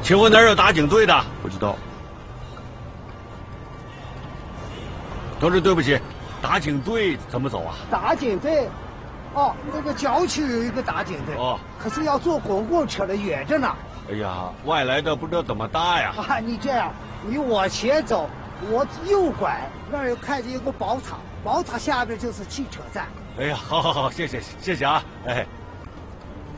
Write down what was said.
请问哪儿有打警队的？ 不知道。 同志，对不起，打警队怎么走啊？ 打警队，哦，这个郊区有一个打警队， 哦， 可是要坐公共车的，远着呢。 哎呀，外来的不知道怎么搭呀。 啊，你这样，你往前走，我右拐，那儿有看见有个宝塔，宝塔下边就是汽车站。 哎呀，好，谢谢啊，哎。